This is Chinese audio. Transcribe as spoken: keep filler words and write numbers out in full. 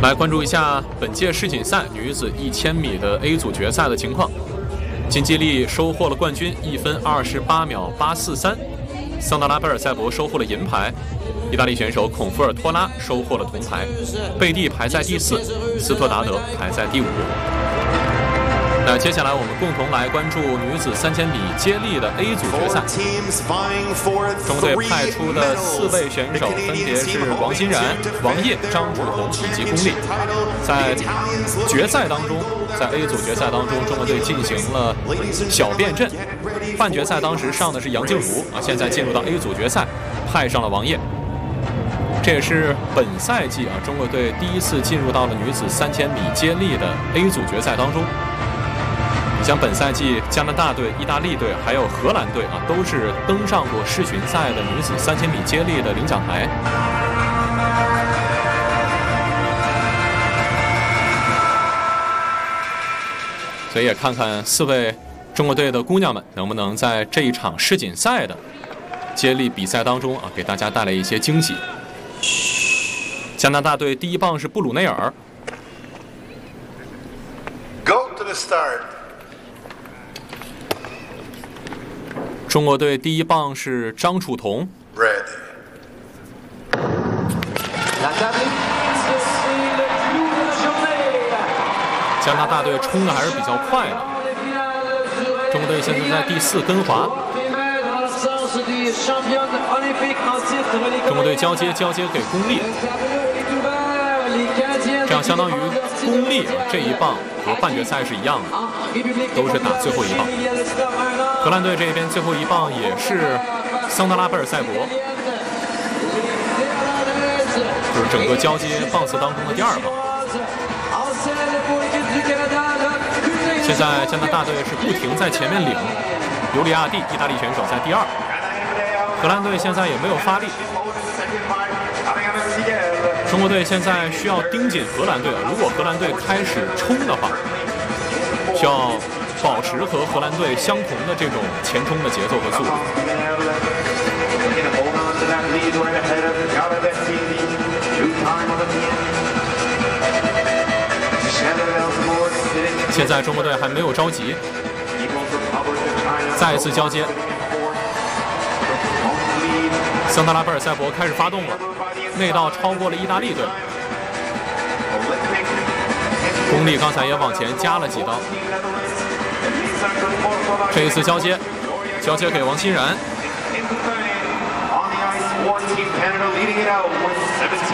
来关注一下本届世锦赛女子一千米的 A 组决赛的情况。金基利收获了冠军，一分二十八秒八四三。桑德拉贝尔塞博收获了银牌，意大利选手孔夫尔托拉收获了铜牌，贝蒂排在第四，斯托达德排在第五。那接下来我们共同来关注女子三千米接力的 A 组决赛。中国队派出的四位选手分别是王欣然、王烨、张楚彤以及龚丽。在决赛当中，在 A 组决赛当中，中国队进行了小变阵。半决赛当时上的是杨静茹啊，现在进入到 A 组决赛，派上了王烨。这也是本赛季啊，中国队第一次进入到了女子三千米接力的 A 组决赛当中。你像本赛季加拿大队、意大利队还有荷兰队啊，都是登上过世巡赛的女子三千米接力的领奖台。所以也看看四位中国队的姑娘们能不能在这一场世锦赛的接力比赛当中啊，给大家带来一些惊喜。加拿大队第一棒是布鲁内尔。 Go to the start. 中国队第一棒是张楚彤。 Red. 加拿大队冲的还是比较快的。中国队现在在第四跟滑。中国队交接交接给龚丽，这样相当于龚丽啊这一棒和半决赛是一样的，都是打最后一棒。荷兰队这边最后一棒也是桑德拉贝尔塞博，就是整个交接棒次当中的第二棒。现在加拿大队是不停在前面领，尤里亚蒂意大利选手在第二。荷兰队现在也没有发力，中国队现在需要盯紧荷兰队。如果荷兰队开始冲的话，需要保持和荷兰队相同的这种前冲的节奏和速度。现在中国队还没有着急，再一次交接。桑德拉贝尔塞博开始发动了，内道超过了意大利队。龚丽刚才也往前加了几刀。这一次交接，交接给王欣然。